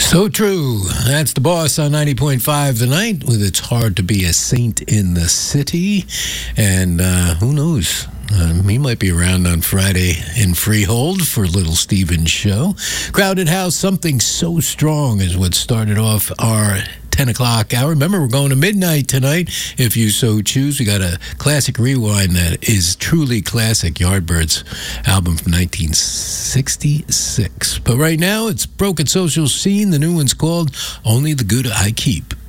So true. That's the boss on 90.5 tonight with It's Hard to Be a Saint in the City. And who knows? He might be around on Friday in Freehold for Little Steven's show. Crowded House, Something So Strong is what started off our 10 o'clock hour. Remember, we're going to midnight tonight if you so choose. We got a classic rewind that is truly classic, Yardbirds album from 1966. But right now, it's Broken Social Scene. The new one's called Only the Good I Keep.